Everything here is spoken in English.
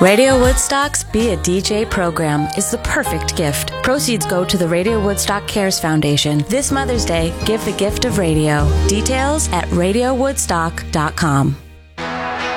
Radio Woodstock's Be a DJ program is the perfect gift. Proceeds go to the Radio Woodstock Cares Foundation. This Mother's Day, give the gift of radio. Details at radiowoodstock.com.